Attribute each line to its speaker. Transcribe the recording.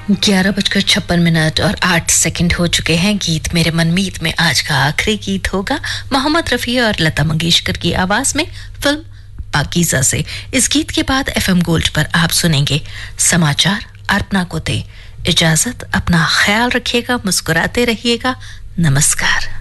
Speaker 1: 11:56 और 8 सेकंड हो चुके हैं। गीत मेरे मनमीत में आज का आखिरी गीत होगा मोहम्मद रफ़ी और लता मंगेशकर की आवाज में फिल्म पाकीज़ा से। इस गीत के बाद एफएम गोल्ड पर आप सुनेंगे समाचार। अर्पणा को दे इजाजत, अपना ख्याल रखिएगा, मुस्कुराते रहिएगा। नमस्कार।